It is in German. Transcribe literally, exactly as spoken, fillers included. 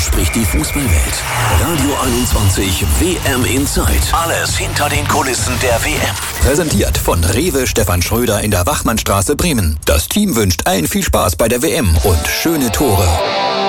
spricht die Fußballwelt. Radio einundzwanzig W M Inside. Alles hinter den Kulissen der W M. Präsentiert von Rewe Stefan Schröder in der Wachmannstraße Bremen. Das Team wünscht allen viel Spaß bei der W M und schöne Tore.